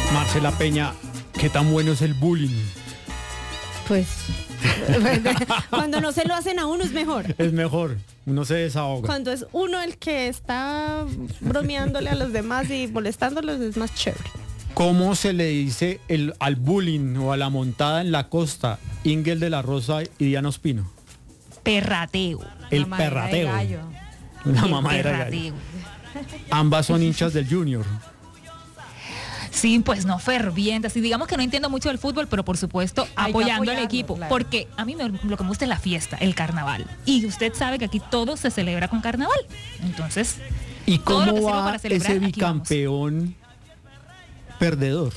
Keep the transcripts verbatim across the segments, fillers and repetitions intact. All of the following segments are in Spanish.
Marcela Peña, ¿qué tan bueno es el bullying? Pues cuando no se lo hacen a uno es mejor. Es mejor, uno se desahoga. Cuando es uno el que está bromeándole a los demás y molestándolos es más chévere. ¿Cómo se le dice el, al bullying o a la montada en la costa? Ingel de la Rosa y Diana Ospino. Perrateo. El La perrateo. mamadera de gallo. La El mamadera de gallo. perrateo. Ambas son hinchas del Junior. Sí, pues no fervientes. Y digamos que no entiendo mucho del fútbol, pero por supuesto Hay que apoyando al apoyarlo, equipo. claro. Porque a mí me- lo que me gusta es la fiesta, el carnaval. Y usted sabe que aquí todo se celebra con carnaval. Entonces, ¿Y todo lo cómo que sirva va para celebrar, ese aquí vamos. bicampeón perdedor?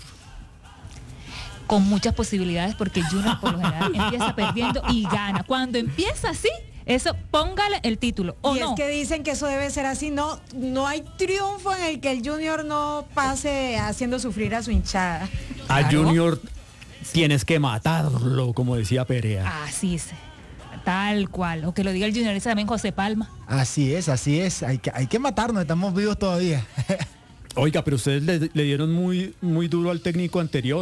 Con muchas posibilidades porque el Junior por lo general empieza perdiendo y gana. Cuando empieza así, eso póngale el título. ¿O Y no? es que dicen que eso debe ser así, no, no hay triunfo en el que el Junior no pase haciendo sufrir a su hinchada. A Claro. Junior tienes que matarlo, como decía Perea. Así es. Tal cual. O que lo diga el Junior, ese también José Palma. Así es, así es. Hay que, hay que matarnos, estamos vivos todavía. Oiga, pero ustedes le, le dieron muy, muy duro al técnico anterior.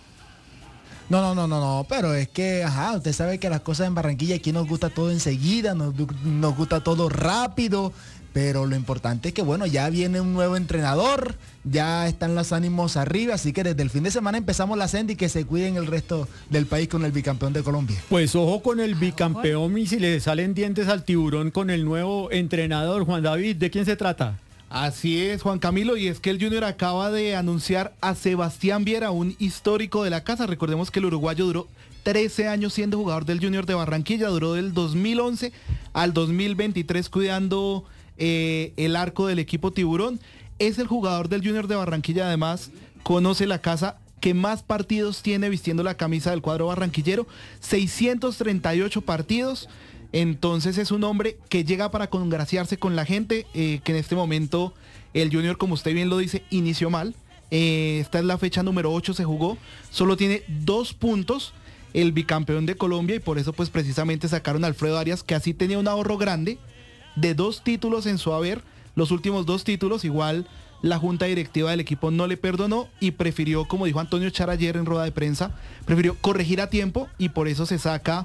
No, no, no, no, no, pero es que, ajá, usted sabe que las cosas en Barranquilla aquí nos gusta todo enseguida, nos, du- nos gusta todo rápido, pero lo importante es que, bueno, ya viene un nuevo entrenador, ya están los ánimos arriba, así que desde el fin de semana empezamos la senda y que se cuiden el resto del país con el bicampeón de Colombia. Pues ojo con el bicampeón y si le salen dientes al tiburón con el nuevo entrenador, Juan David, ¿de quién se trata? Así es, Juan Camilo, y es que el Junior acaba de anunciar a Sebastián Viera, un histórico de la casa. Recordemos que el uruguayo duró trece años siendo jugador del Junior de Barranquilla, duró del dos mil once al dos mil veintitrés cuidando eh, el arco del equipo Tiburón. Es el jugador del Junior de Barranquilla, además conoce la casa que más partidos tiene vistiendo la camisa del cuadro barranquillero, seiscientos treinta y ocho partidos. Entonces es un hombre que llega para congraciarse con la gente, eh, que en este momento el Junior, como usted bien lo dice, inició mal. Eh, esta es la fecha número ocho, se jugó. Solo tiene dos puntos el bicampeón de Colombia y por eso pues precisamente sacaron a Alfredo Arias, que así tenía un ahorro grande de dos títulos en su haber. Los últimos dos títulos, igual la junta directiva del equipo no le perdonó y prefirió, como dijo Antonio Char ayer en rueda de prensa, prefirió corregir a tiempo y por eso se saca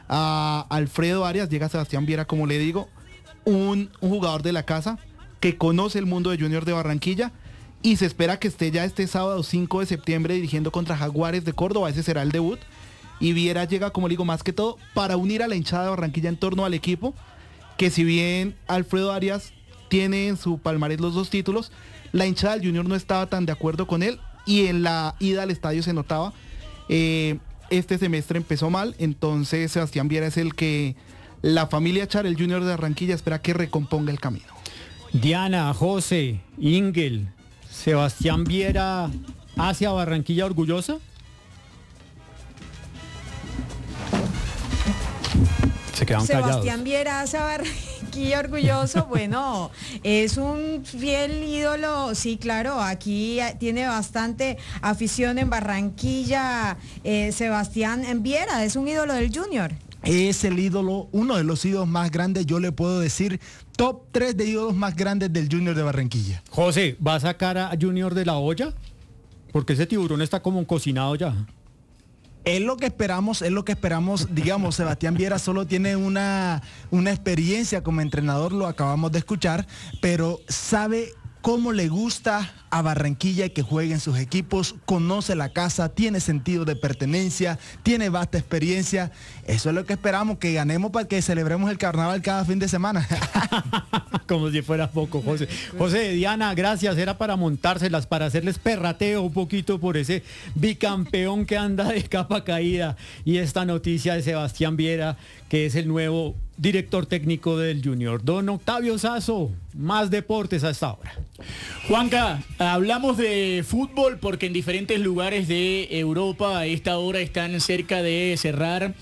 a Alfredo Arias, llega Sebastián Viera, como le digo, un, un jugador de la casa que conoce el mundo de Junior de Barranquilla y se espera que esté ya este sábado cinco de septiembre dirigiendo contra Jaguares de Córdoba, ese será el debut. Y Viera llega, como le digo, más que todo para unir a la hinchada de Barranquilla en torno al equipo, que si bien Alfredo Arias tiene en su palmarés los dos títulos, la hinchada del Junior no estaba tan de acuerdo con él y en la ida al estadio se notaba. Eh, este semestre empezó mal, entonces Sebastián Viera es el que la familia Char, el Junior de Barranquilla, espera que recomponga el camino. Diana, José, Ingel, Sebastián Viera hacia Barranquilla orgullosa. Se quedan callados. Sebastián Viera hace a Barranquilla orgulloso, bueno, es un fiel ídolo, sí, claro, aquí tiene bastante afición en Barranquilla, eh, Sebastián Viera, es un ídolo del Junior. Es el ídolo, uno de los ídolos más grandes, yo le puedo decir, top tres de ídolos más grandes del Junior de Barranquilla. José, ¿va a sacar a Junior de la olla? Porque ese tiburón está como cocinado ya. Es lo que esperamos, es lo que esperamos, digamos, Sebastián Viera solo tiene una, una experiencia como entrenador, lo acabamos de escuchar, pero sabe cómo le gusta a Barranquilla que jueguen sus equipos, conoce la casa, tiene sentido de pertenencia, tiene vasta experiencia. Eso es lo que esperamos, que ganemos para que celebremos el carnaval cada fin de semana. Como si fuera poco, José. José, Diana, gracias. Era para montárselas, para hacerles perrateo un poquito por ese bicampeón que anda de capa caída. Y esta noticia de Sebastián Viera, que es el nuevo director técnico del Junior. Don Octavio Sazo, más deportes a esta hora. Juanca, hablamos de fútbol porque en diferentes lugares de Europa a esta hora están cerca de cerrar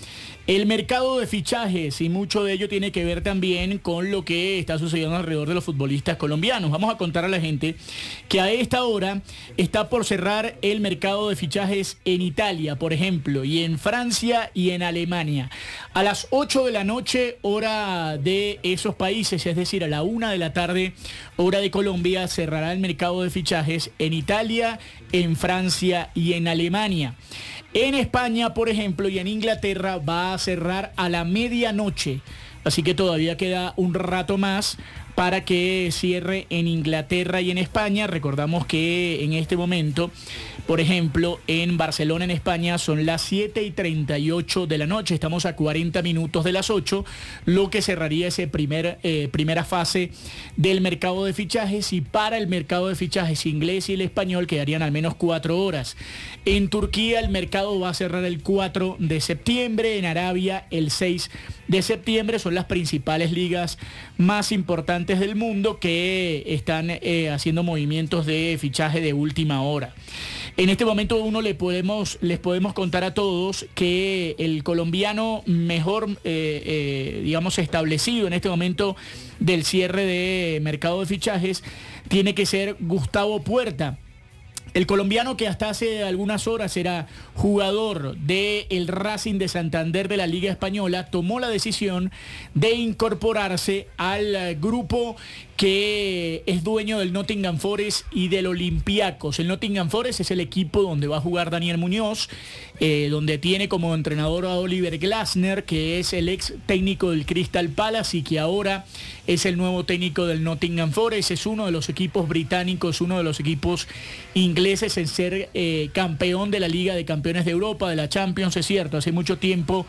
El mercado de fichajes, y mucho de ello tiene que ver también con lo que está sucediendo alrededor de los futbolistas colombianos. Vamos a contar a la gente que a esta hora está por cerrar el mercado de fichajes en Italia, por ejemplo, y en Francia y en Alemania. A las ocho de la noche, hora de esos países, es decir, a la una de la tarde, hora de Colombia, cerrará el mercado de fichajes en Italia, en Francia y en Alemania. En España, por ejemplo, y en Inglaterra va a cerrar a la medianoche. Así que todavía queda un rato más para que cierre en Inglaterra y en España. Recordamos que en este momento, por ejemplo, en Barcelona, en España, son las siete y treinta y ocho de la noche. Estamos a cuarenta minutos de las ocho, lo que cerraría esa primer, eh, primera fase del mercado de fichajes. Y para el mercado de fichajes inglés y el español quedarían al menos cuatro horas. En Turquía el mercado va a cerrar el cuatro de septiembre, en Arabia el seis de septiembre. Son las principales ligas más importantes del mundo que están eh, haciendo movimientos de fichaje de última hora. En este momento uno le podemos, les podemos contar a todos que el colombiano mejor, eh, eh, digamos, establecido en este momento del cierre de mercado de fichajes tiene que ser Gustavo Puerta. El colombiano, que hasta hace algunas horas era jugador del Racing de Santander de la Liga Española, tomó la decisión de incorporarse al grupo que es dueño del Nottingham Forest y del Olympiacos. El Nottingham Forest es el equipo donde va a jugar Daniel Muñoz, eh, donde tiene como entrenador a Oliver Glasner, que es el ex técnico del Crystal Palace y que ahora es el nuevo técnico del Nottingham Forest. Es uno de los equipos británicos, uno de los equipos ingleses en ser eh, campeón de la Liga de Campeones de Europa, de la Champions, es cierto. Hace mucho tiempo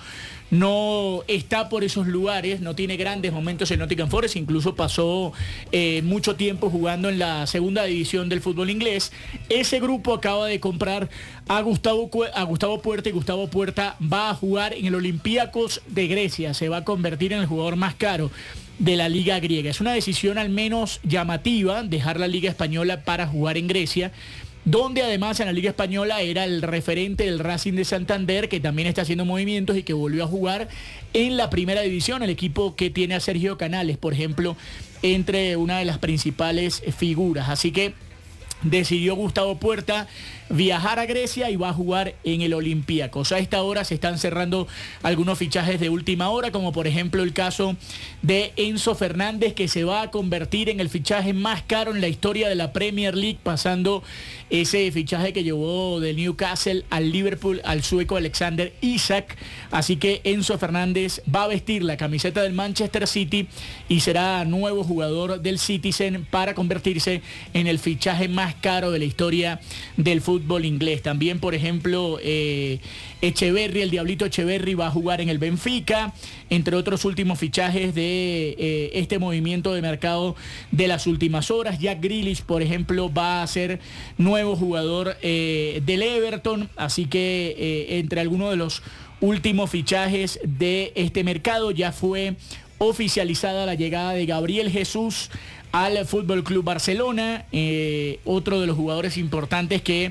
no está por esos lugares, no tiene grandes momentos en Nottingham Forest, incluso pasó eh, mucho tiempo jugando en la segunda división del fútbol inglés. Ese grupo acaba de comprar a Gustavo, a Gustavo Puerta, y Gustavo Puerta va a jugar en el Olympiacos de Grecia, se va a convertir en el jugador más caro de la liga griega. Es una decisión al menos llamativa, dejar la liga española para jugar en Grecia, donde además en la Liga Española era el referente del Racing de Santander, que también está haciendo movimientos y que volvió a jugar en la primera división, el equipo que tiene a Sergio Canales, por ejemplo, entre una de las principales figuras. Así que decidió Gustavo Puerta viajar a Grecia y va a jugar en el Olympiacos. A esta hora se están cerrando algunos fichajes de última hora, como por ejemplo el caso de Enzo Fernández, que se va a convertir en el fichaje más caro en la historia de la Premier League, pasando ese fichaje que llevó del Newcastle al Liverpool al sueco Alexander Isak. Así que Enzo Fernández va a vestir la camiseta del Manchester City y será nuevo jugador del Citizen para convertirse en el fichaje más caro de la historia del fútbol fútbol inglés. También, por ejemplo, eh, Echeverri, el Diablito Echeverri, va a jugar en el Benfica, entre otros últimos fichajes de eh, este movimiento de mercado de las últimas horas. Jack Grealish, por ejemplo, va a ser nuevo jugador eh, del Everton, así que eh, entre algunos de los últimos fichajes de este mercado ya fue oficializada la llegada de Gabriel Jesús al F C Barcelona, eh, otro de los jugadores importantes que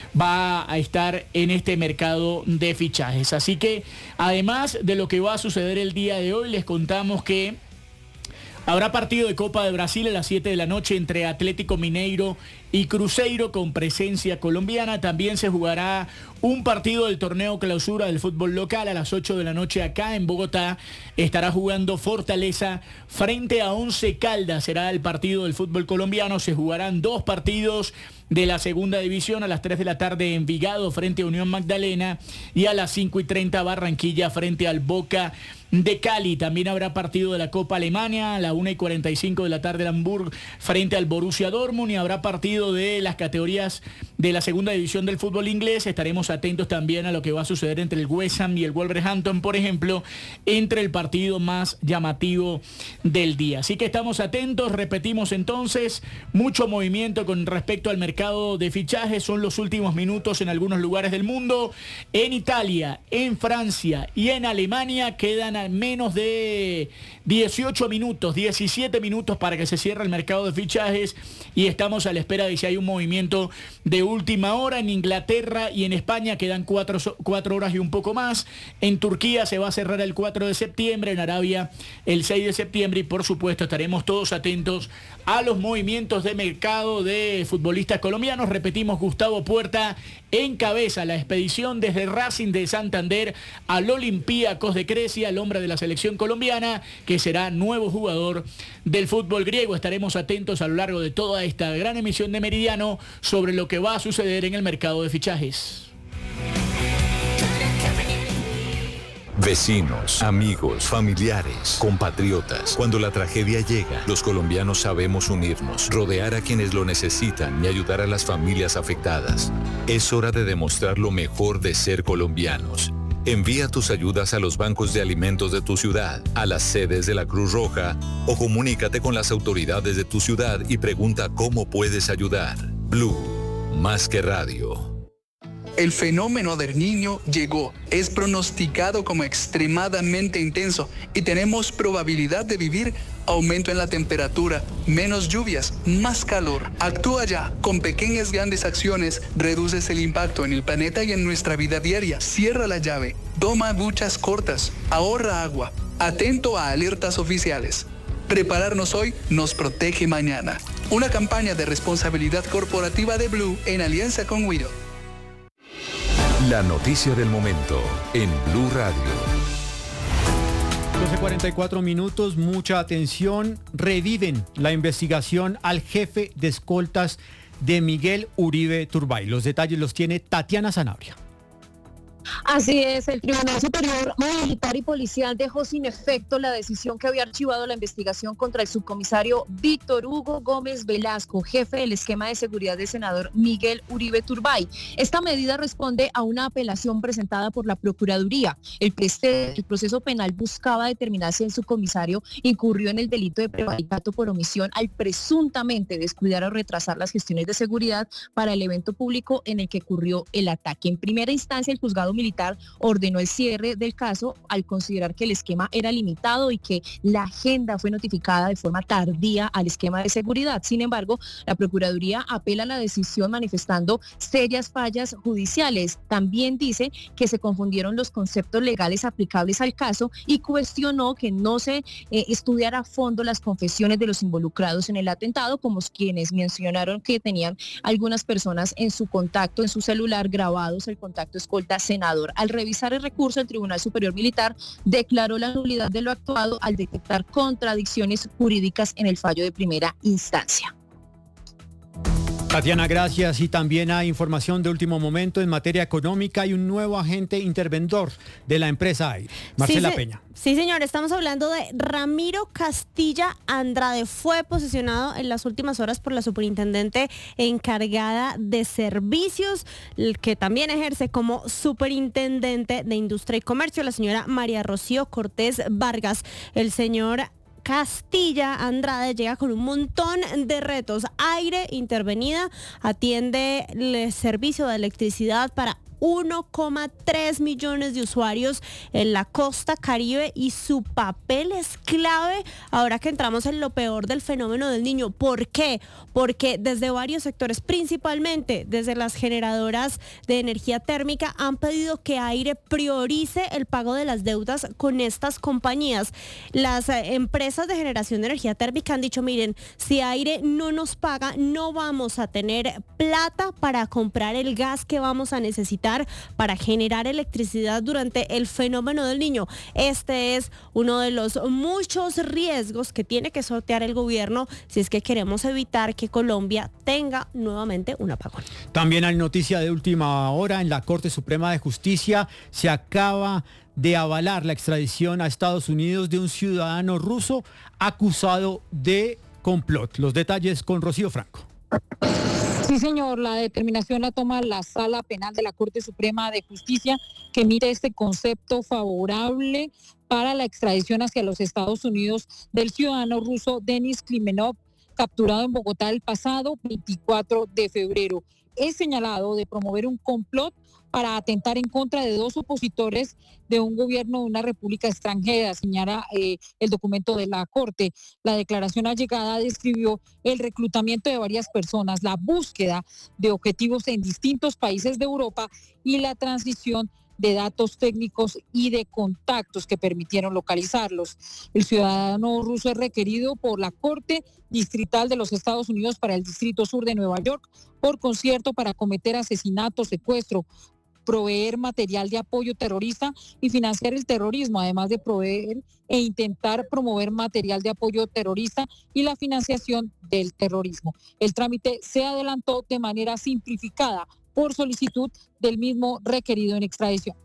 va a estar en este mercado de fichajes. Así que, además de lo que va a suceder el día de hoy, les contamos que habrá partido de Copa de Brasil a las siete de la noche entre Atlético Mineiro y Cruzeiro con presencia colombiana. También se jugará un partido del torneo clausura del fútbol local a las ocho de la noche acá en Bogotá. Estará jugando Fortaleza frente a Once Caldas. Será el partido del fútbol colombiano. Se jugarán dos partidos de la segunda división a las tres de la tarde en Envigado frente a Unión Magdalena y a las cinco y treinta Barranquilla frente al Boca de Cali. También habrá partido de la Copa Alemania a la una y cuarenta y cinco de la tarde en Hamburg frente al Borussia Dortmund, y habrá partido de las categorías de la segunda división del fútbol inglés. Estaremos atentos también a lo que va a suceder entre el West Ham y el Wolverhampton, por ejemplo, entre el partido más llamativo del día. Así que estamos atentos. Repetimos entonces, mucho movimiento con respecto al mercado de fichajes. Son los últimos minutos en algunos lugares del mundo. En Italia, en Francia y en Alemania quedan al menos de dieciocho minutos, diecisiete minutos para que se cierre el mercado de fichajes, y estamos a la espera de y si hay un movimiento de última hora. En Inglaterra y en España quedan cuatro, cuatro horas y un poco más. En Turquía se va a cerrar el cuatro de septiembre, en Arabia el seis de septiembre y por supuesto estaremos todos atentos a los movimientos de mercado de futbolistas colombianos. Repetimos, Gustavo Puerta encabeza la expedición desde Racing de Santander al Olympiacos de Grecia, el hombre de la selección colombiana, que será nuevo jugador del fútbol griego. Estaremos atentos a lo largo de toda esta gran emisión de Meridiano sobre lo que va a suceder en el mercado de fichajes. Vecinos, amigos, familiares, compatriotas. Cuando la tragedia llega, los colombianos sabemos unirnos, rodear a quienes lo necesitan y ayudar a las familias afectadas. Es hora de demostrar lo mejor de ser colombianos. Envía tus ayudas a los bancos de alimentos de tu ciudad, a las sedes de la Cruz Roja o comunícate con las autoridades de tu ciudad y pregunta cómo puedes ayudar. Blue, más que radio. El fenómeno del Niño llegó, es pronosticado como extremadamente intenso y tenemos probabilidad de vivir aumento en la temperatura, menos lluvias, más calor. Actúa ya, con pequeñas grandes acciones reduces el impacto en el planeta y en nuestra vida diaria. Cierra la llave, toma duchas cortas, ahorra agua, atento a alertas oficiales. Prepararnos hoy nos protege mañana. Una campaña de responsabilidad corporativa de Blue en alianza con Wido. La noticia del momento en Blue Radio. doce cuarenta y cuatro minutos, mucha atención. Reviven la investigación al jefe de escoltas de Miguel Uribe Turbay. Los detalles los tiene Tatiana Sanabria. Así es, el Tribunal Superior Militar y Policial dejó sin efecto la decisión que había archivado la investigación contra el subcomisario Víctor Hugo Gómez Velasco, jefe del esquema de seguridad del senador Miguel Uribe Turbay. Esta medida responde a una apelación presentada por la Procuraduría. El, preste, el proceso penal buscaba determinar si el subcomisario incurrió en el delito de prevaricato por omisión al presuntamente descuidar o retrasar las gestiones de seguridad para el evento público en el que ocurrió el ataque. En primera instancia, el juzgado militar ordenó el cierre del caso al considerar que el esquema era limitado y que la agenda fue notificada de forma tardía al esquema de seguridad. Sin embargo, la Procuraduría apela a la decisión manifestando serias fallas judiciales. También dice que se confundieron los conceptos legales aplicables al caso y cuestionó que no se eh, estudiara a fondo las confesiones de los involucrados en el atentado, como quienes mencionaron que tenían algunas personas en su contacto, en su celular, grabados el contacto escolta senador. Al revisar el recurso, el Tribunal Superior Militar declaró la nulidad de lo actuado al detectar contradicciones jurídicas en el fallo de primera instancia. Tatiana, gracias. Y también hay información de último momento en materia económica. Hay un nuevo agente interventor de la empresa Aire. Marcela sí, se, Peña. Sí, señor. Estamos hablando de Ramiro Castilla Andrade. Fue posesionado en las últimas horas por la superintendente encargada de servicios, que también ejerce como superintendente de Industria y Comercio, la señora María Rocío Cortés Vargas. El señor Castilla Andrade llega con un montón de retos. Aire intervenida atiende el servicio de electricidad para uno coma tres millones de usuarios en la costa Caribe y su papel es clave ahora que entramos en lo peor del fenómeno del Niño. ¿Por qué? Porque desde varios sectores, principalmente desde las generadoras de energía térmica, han pedido que Aire priorice el pago de las deudas con estas compañías. Las eh, empresas de generación de energía térmica han dicho, miren, si Aire no nos paga, no vamos a tener plata para comprar el gas que vamos a necesitar para generar electricidad durante el fenómeno del Niño. Este es uno de los muchos riesgos que tiene que sortear el gobierno si es que queremos evitar que Colombia tenga nuevamente un apagón. También hay noticia de última hora. En la Corte Suprema de Justicia se acaba de avalar la extradición a Estados Unidos de un ciudadano ruso acusado de complot. Los detalles con Rocío Franco. Sí, señor, la determinación la toma la Sala Penal de la Corte Suprema de Justicia, que emite este concepto favorable para la extradición hacia los Estados Unidos del ciudadano ruso Denis Klimenov, capturado en Bogotá el pasado veinticuatro de febrero. es señalado de promover un complot para atentar en contra de dos opositores de un gobierno de una república extranjera, señala eh, el documento de la Corte. La declaración allegada describió el reclutamiento de varias personas, la búsqueda de objetivos en distintos países de Europa y la transmisión de datos técnicos y de contactos que permitieron localizarlos. El ciudadano ruso es requerido por la Corte Distrital de los Estados Unidos para el Distrito Sur de Nueva York por concierto para cometer asesinato, secuestro, proveer material de apoyo terrorista y financiar el terrorismo, además de proveer e intentar promover material de apoyo terrorista y la financiación del terrorismo. El trámite se adelantó de manera simplificada por solicitud del mismo requerido en extradición.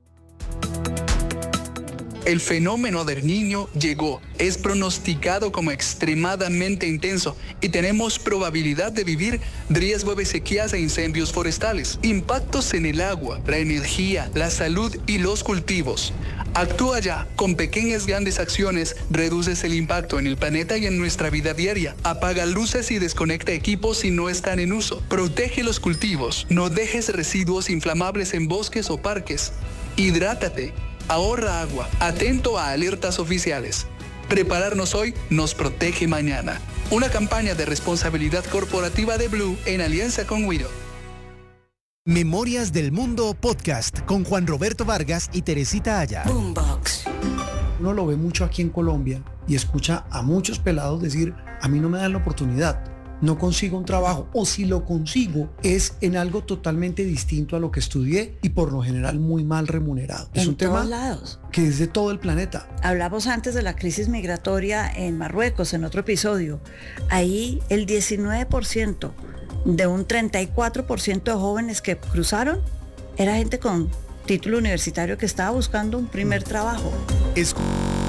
El fenómeno del Niño llegó, es pronosticado como extremadamente intenso y tenemos probabilidad de vivir riesgo de sequías e incendios forestales, impactos en el agua, la energía, la salud y los cultivos. Actúa ya, con pequeñas grandes acciones reduces el impacto en el planeta y en nuestra vida diaria. Apaga luces y desconecta equipos si no están en uso. Protege los cultivos, no dejes residuos inflamables en bosques o parques. Hidrátate. Ahorra agua, atento a alertas oficiales. Prepararnos hoy nos protege mañana. Una campaña de responsabilidad corporativa de Blue en alianza con Wido. Memorias del Mundo Podcast con Juan Roberto Vargas y Teresita Aya. Boombox. Uno lo ve mucho aquí en Colombia y escucha a muchos pelados decir, a mí no me dan la oportunidad, no consigo un trabajo, o si lo consigo es en algo totalmente distinto a lo que estudié y por lo general muy mal remunerado. Es en un tema todos lados. Que es de todo el planeta. Hablamos antes de la crisis migratoria en Marruecos, en otro episodio. Ahí el diecinueve por ciento de un treinta y cuatro por ciento de jóvenes que cruzaron era gente con título universitario que estaba buscando un primer trabajo. Escucha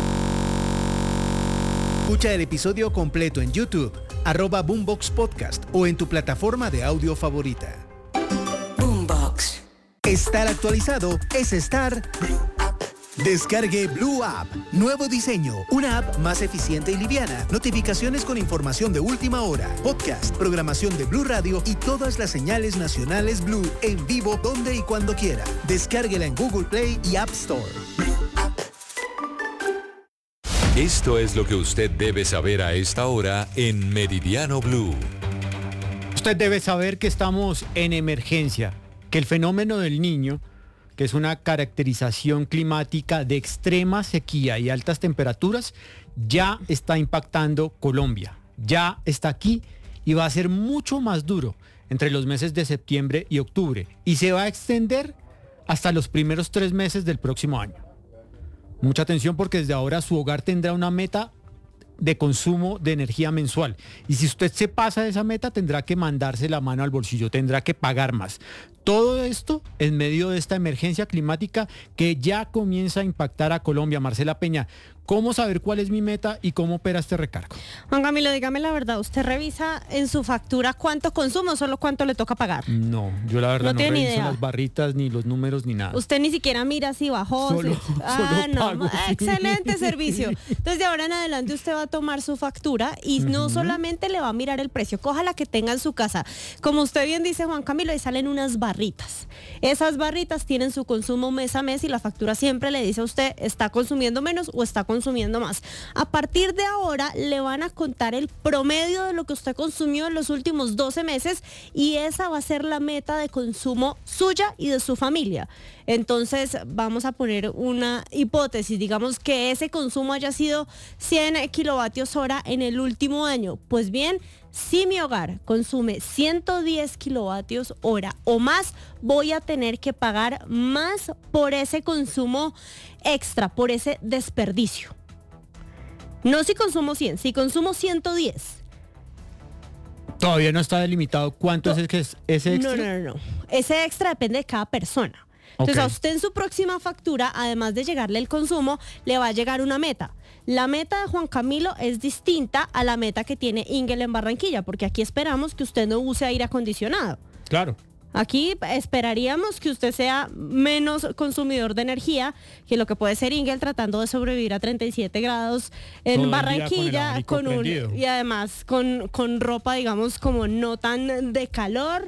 el episodio completo en YouTube, arroba Boombox Podcast o en tu plataforma de audio favorita. Boombox. Estar actualizado es estar... Descargue Blue App. Nuevo diseño. Una app más eficiente y liviana. Notificaciones con información de última hora. Podcast, programación de Blue Radio y todas las señales nacionales Blue en vivo donde y cuando quiera. Descárguela en Google Play y App Store. Esto es lo que usted debe saber a esta hora en Meridiano Blue. Usted debe saber que estamos en emergencia, que el fenómeno del Niño, que es una caracterización climática de extrema sequía y altas temperaturas, ya está impactando Colombia. Ya está aquí y va a ser mucho más duro entre los meses de septiembre y octubre. Y se va a extender hasta los primeros tres meses del próximo año. Mucha atención porque desde ahora su hogar tendrá una meta de consumo de energía mensual. Y si usted se pasa de esa meta, tendrá que mandarse la mano al bolsillo, tendrá que pagar más. Todo esto en medio de esta emergencia climática que ya comienza a impactar a Colombia. Marcela Peña, ¿cómo saber cuál es mi meta y cómo opera este recargo? Juan Camilo, dígame la verdad, ¿usted revisa en su factura cuánto consume o solo cuánto le toca pagar? No, yo la verdad no, no, tiene reviso idea. las barritas, ni los números, ni nada. Usted ni siquiera mira si bajó. Solo- si... Ah, solo no, pago, sí. excelente servicio. Entonces de ahora en adelante usted va a tomar su factura y no solamente le va a mirar el precio, coja la que tenga en su casa. Como usted bien dice, Juan Camilo, ahí salen unas barritas. Esas barritas tienen su consumo mes a mes y la factura siempre le dice a usted, ¿está consumiendo menos o está consumiendo más? A partir de ahora le van a contar el promedio de lo que usted consumió en los últimos doce meses y esa va a ser la meta de consumo suya y de su familia. Entonces vamos a poner una hipótesis, digamos que ese consumo haya sido cien kilovatios hora en el último año. Pues bien, si mi hogar consume ciento diez kilovatios hora o más, voy a tener que pagar más por ese consumo extra, por ese desperdicio. No si consumo cien, si consumo ciento diez. Todavía no está delimitado cuánto es, el que es ese extra. No, no, no, no. Ese extra depende de cada persona. Entonces, Ok. a usted en su próxima factura, además de llegarle el consumo, le va a llegar una meta. La meta de Juan Camilo es distinta a la meta que tiene Ingel en Barranquilla, porque aquí esperamos que usted no use aire acondicionado. Claro. Aquí esperaríamos que usted sea menos consumidor de energía que lo que puede ser Ingel tratando de sobrevivir a treinta y siete grados en Todo el día con el Barranquilla abanico con un prendido. y además con, con ropa digamos como no tan de calor.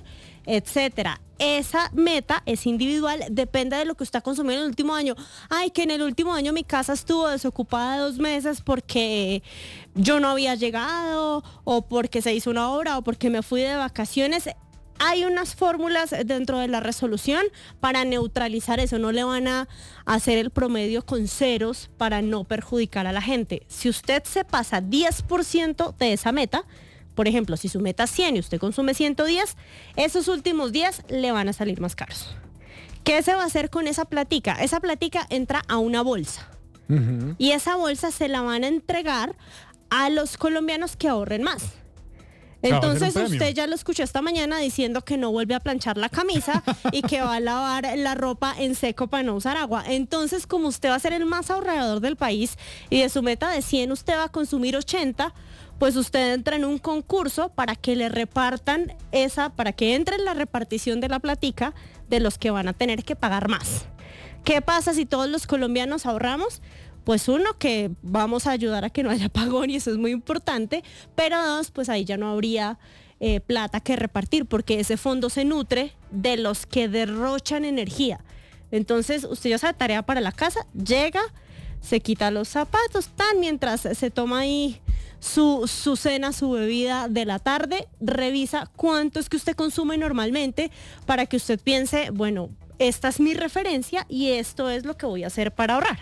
etcétera. Esa meta es individual, depende de lo que usted ha consumido en el último año. Ay, que en el último año mi casa estuvo desocupada dos meses porque yo no había llegado, o porque se hizo una obra, o porque me fui de vacaciones. Hay unas fórmulas dentro de la resolución para neutralizar eso. No le van a hacer el promedio con ceros para no perjudicar a la gente. Si usted se pasa diez por ciento de esa meta, por ejemplo, si su meta es cien y usted consume ciento diez, esos últimos diez le van a salir más caros. ¿Qué se va a hacer con esa platica? Esa platica entra a una bolsa. Uh-huh. Y esa bolsa se la van a entregar a los colombianos que ahorren más. Entonces usted ya lo escuchó esta mañana diciendo que no vuelve a planchar la camisa y que va a lavar la ropa en seco para no usar agua. Entonces, como usted va a ser el más ahorrador del país y de su meta de cien usted va a consumir ochenta, pues usted entra en un concurso para que le repartan esa, para que entre en la repartición de la platica de los que van a tener que pagar más. ¿Qué pasa si todos los colombianos ahorramos? Pues uno, que vamos a ayudar a que no haya apagón y eso es muy importante, pero dos, pues ahí ya no habría eh, plata que repartir porque ese fondo se nutre de los que derrochan energía. Entonces usted ya sabe, tarea para la casa, llega, se quita los zapatos, tan mientras se toma ahí su, su cena, su bebida de la tarde, revisa cuánto es que usted consume normalmente para que usted piense, bueno, esta es mi referencia y esto es lo que voy a hacer para ahorrar.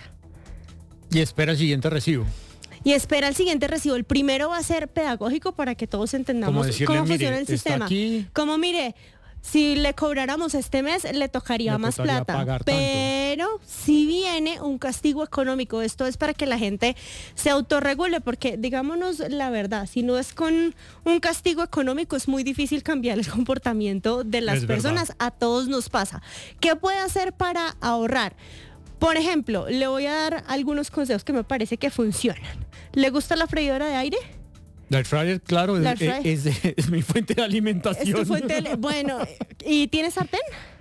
Y espera el siguiente recibo. Y espera el siguiente recibo. El primero va a ser pedagógico para que todos entendamos decirle, cómo funciona el sistema. Aquí... Como mire, si le cobráramos este mes, le tocaría le más plata. Pero si viene un castigo económico, esto es para que la gente se autorregule, porque digámonos la verdad, si no es con un castigo económico, es muy difícil cambiar el comportamiento de las es personas. Verdad. A todos nos pasa. ¿Qué puede hacer para ahorrar? Por ejemplo, le voy a dar algunos consejos que me parece que funcionan. ¿Le gusta la freidora de aire? La air fryer, claro, es, es, es, es mi fuente de alimentación. Es tu fuente de, bueno, ¿y tienes sartén?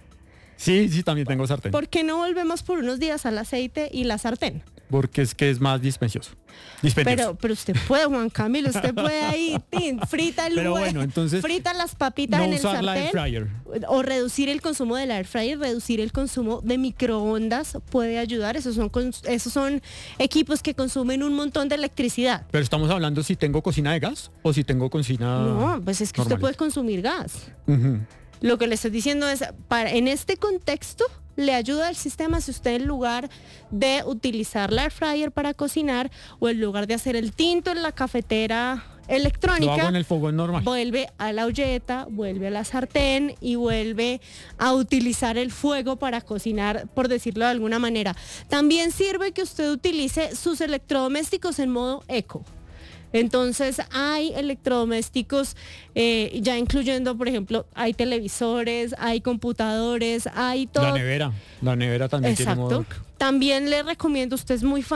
Sí, sí, también tengo sartén. ¿Por qué no volvemos por unos días al aceite y la sartén? Porque es que es más dispendioso. Pero, pero usted puede, Juan Camilo, usted puede ahí, tin, frita el pero huevo, bueno, entonces, frita las papitas no en el usar sartén. La air fryer. O reducir el consumo de la air fryer, reducir el consumo de microondas puede ayudar. Esos son, esos son equipos que consumen un montón de electricidad. Pero estamos hablando si tengo cocina de gas o si tengo cocina. No, pues es que normal. Usted puede consumir gas. Uh-huh. Lo que le estoy diciendo es, para, en este contexto, le ayuda al sistema si usted en lugar de utilizar la air fryer para cocinar o en lugar de hacer el tinto en la cafetera electrónica, lo hago en el fogón normal. Vuelve a la olleta, vuelve a la sartén y vuelve a utilizar el fuego para cocinar, por decirlo de alguna manera. También sirve que usted utilice sus electrodomésticos en modo eco. Entonces hay electrodomésticos, eh, ya incluyendo, por ejemplo, hay televisores, hay computadores, hay todo. La nevera, la nevera también Exacto. tiene modo... También le recomiendo, usted es muy fan